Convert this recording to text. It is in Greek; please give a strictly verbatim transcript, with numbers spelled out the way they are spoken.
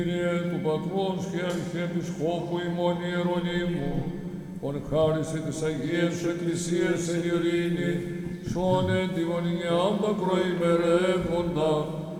Κύριε του Πατρός και Αρχιεπισκόπου ημών Ιερονύμου, ον χάρισε της Αγίας Σου Εκκλησίας εν ειρήνη, σώνε τη γωνιά μακροημερεύοντα,